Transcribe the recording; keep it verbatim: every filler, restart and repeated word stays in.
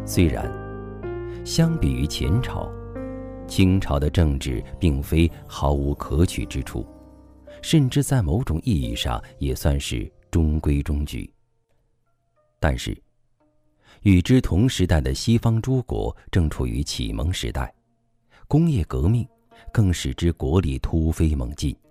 虽然相比于前朝，清朝的政治并非毫无可取之处，甚至在某种意义上也算是中规中矩。但是与之同时代的西方诸国正处于启蒙时代，工业革命更使之国力突飞猛进，